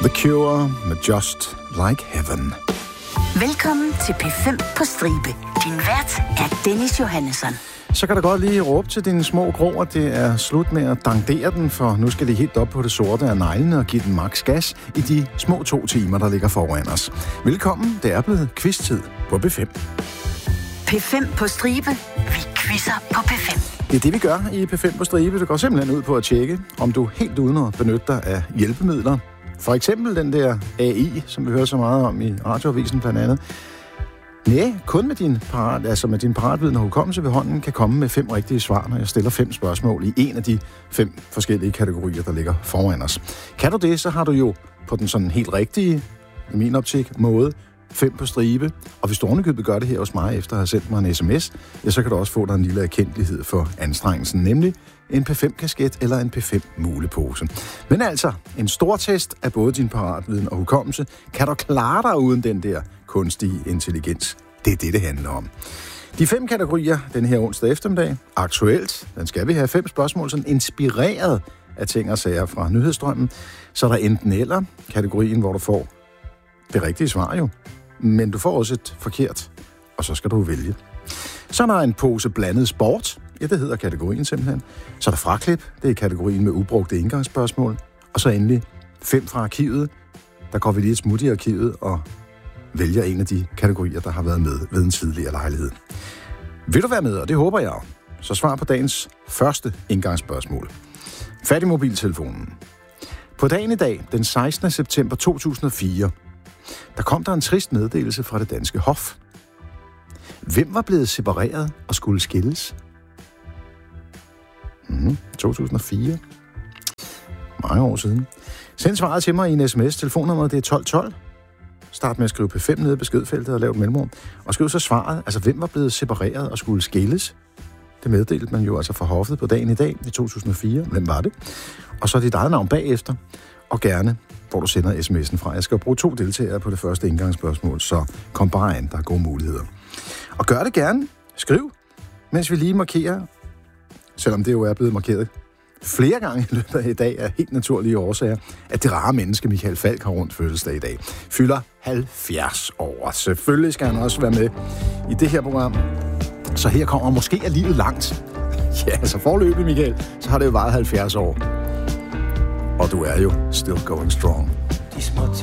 The Cure med Just Like Heaven. Velkommen til P5 på stribe. Din vært er Dennis Johannesson. Så kan du godt lige råbe til dine små grå, at det er slut med at dangdere den, for nu skal de helt op på det sorte af neglene og give den maks gas i de små 2 timer, der ligger foran os. Velkommen, det er blevet quiz-tid på P5. P5 på stribe. Vi quizzer på P5. Det er det, vi gør i P5 på stribe. Det går simpelthen ud på at tjekke, om du helt uden at benytte dig af hjælpemidler. For eksempel den der AI, som vi hører så meget om i radioavisen blandt andet. Nej, kun med din paratviden og hukommelse ved hånden kan komme med 5 rigtige svar, når jeg stiller 5 spørgsmål i en af de 5 forskellige kategorier, der ligger foran os. Kan du det, så har du jo på den sådan helt rigtige, i min optik, måde 5 på stribe. Og hvis du ovenikøbet gør det her hos mig, efter at have sendt mig en sms, ja, så kan du også få dig en lille erkendelighed for anstrengelsen, nemlig en P5-kasket eller en P5-mulepose. Men altså, en stor test af både din paratviden og hukommelse. Kan du klare dig uden den der kunstige intelligens? Det er det handler om. De 5 kategorier den her onsdag eftermiddag. Aktuelt, den skal vi have 5 spørgsmål, sådan inspireret af ting og sager fra nyhedsstrømmen. Så er der enten eller kategorien, hvor du får det rigtige svar jo. Men du får også et forkert, og så skal du vælge. Så er der en pose blandet sport. Ja, det hedder kategorien simpelthen. Så er der fraklip. Det er kategorien med ubrugte indgangsspørgsmål. Og så endelig 5 fra arkivet. Der går vi lige et smut i arkivet og vælger en af de kategorier, der har været med ved en tidligere lejlighed. Vil du være med, og det håber jeg. Så svar på dagens første indgangsspørgsmål. Fat i mobiltelefonen. På dagen i dag, den 16. september 2004, der kom der en trist meddelelse fra det danske hof. Hvem var blevet separeret og skulle skilles? 2004. Mange år siden. Send svaret til mig i en sms. Telefonnummeret det er 1212. Start med at skrive P5 nede i beskedfeltet og lave et mellemrum. Og skriv så svaret, altså hvem var blevet separeret og skulle skilles? Det meddelte man jo altså fra hoffet på dagen i dag i 2004. Hvem var det? Og så dit eget navn bagefter. Og gerne, hvor du sender sms'en fra. Jeg skal bruge 2 deltagere på det første indgangsspørgsmål, så kom bare an, der er gode muligheder. Og gør det gerne. Skriv, mens vi lige markerer, selvom det jo er blevet markeret flere gange i løbet af i dag af helt naturlige årsager, at det rare menneske Michael Falk har rundt fødselsdag i dag. Fylder 70 år. Selvfølgelig skal han også være med i det her program. Så her kommer måske er livet langt. Ja, så forløbig Michael, så har det jo varet 70 år. Og du er jo still going strong.